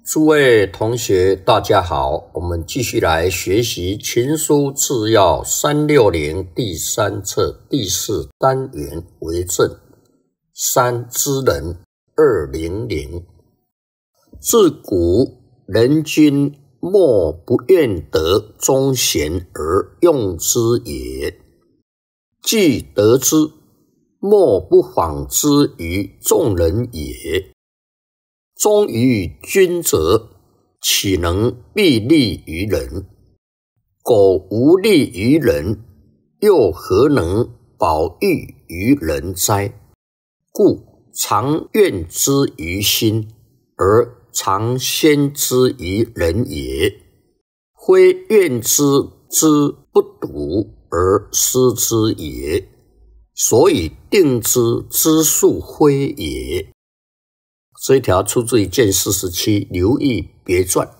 诸位同学大家好，我们继续来学习群书治要360第3册第4单元为正三知人200。自古人君莫不愿得忠贤而用之也，既得之，莫不仿之于众人也。忠于君者，岂能必利于人？苟无利于人，又何能保育于人哉？故常怨之于心，而常先之于人也。非怨之不笃而失之也，所以定之数非也。这一条出自于卷47刘毅别传。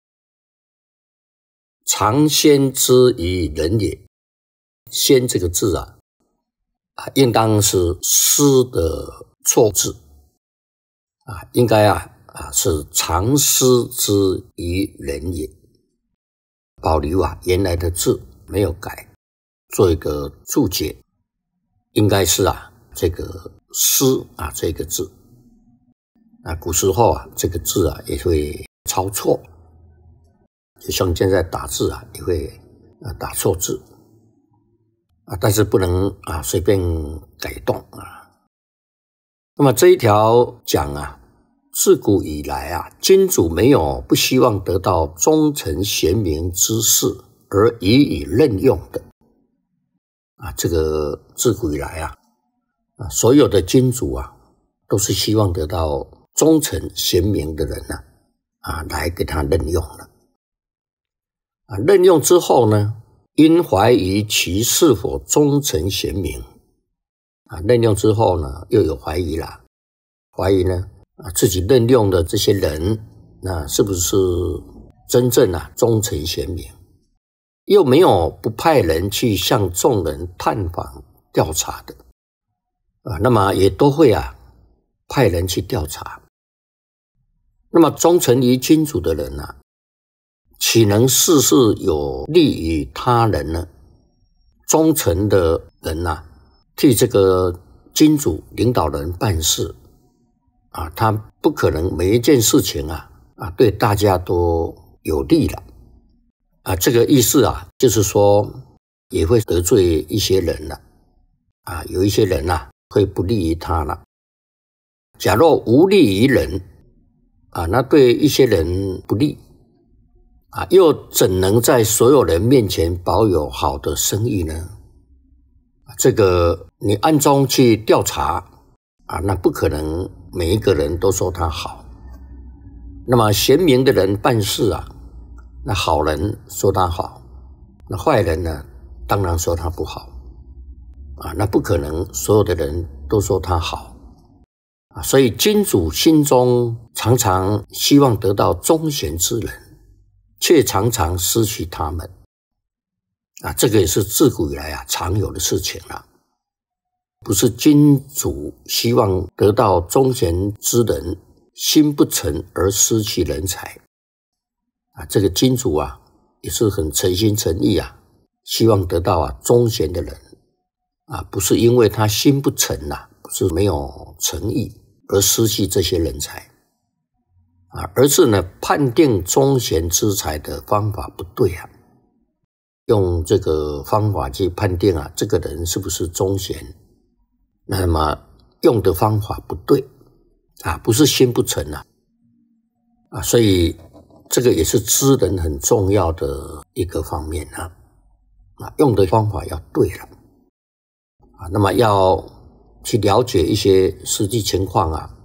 常先之于人也，先这个字应当是失的错字应该是常失之于人也，保留原来的字没有改，做一个注解，应该是这个失这个字。古时候这个字也会抄错，就像现在打字也会打错字但是不能随便改动那么这一条讲自古以来君主没有不希望得到忠臣贤明之士而予以任用的这个自古以来所有的君主都是希望得到忠臣贤明的人来给他任用了任用之后呢，因怀疑其是否忠臣贤明任用之后呢，又有怀疑了，怀疑呢自己任用的这些人是不是真正忠臣贤明，又没有不派人去向众人探访调查的那么也都会派人去调查。那么忠诚于君主的人岂能事事有利于他人呢？忠诚的人替这个君主领导人办事他不可能每一件事情对大家都有利了这个意思就是说也会得罪一些人了有一些人会不利于他了。假若无利于人那对一些人不利又怎能在所有人面前保有好的声誉呢？这个你暗中去调查那不可能每一个人都说他好。那么贤明的人办事那好人说他好，那坏人呢当然说他不好那不可能所有的人都说他好所以君主心中常常希望得到忠贤之人，却常常失去他们这个也是自古以来常有的事情了。不是君主希望得到忠贤之人，心不诚而失去人才这个君主也是很诚心诚意希望得到忠贤的人不是因为他心不诚不是没有诚意而失去这些人才而是呢判定忠贤之才的方法不对用这个方法去判定这个人是不是忠贤，那么用的方法不对不是心不诚所以这个也是知人很重要的一个方面用的方法要对了那么要去了解一些实际情况